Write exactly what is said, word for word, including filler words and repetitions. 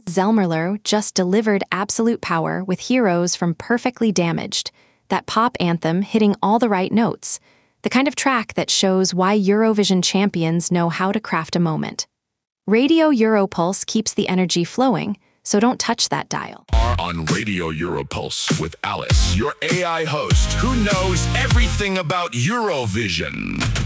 Zelmerlo just delivered absolute power with Heroes from Perfectly Damaged, that pop anthem hitting all the right notes, the kind of track that shows why Eurovision champions know how to craft a moment. Radio Europulse keeps the energy flowing, so don't touch that dial. Are on Radio Europulse with Alice, your A I host who knows everything about Eurovision.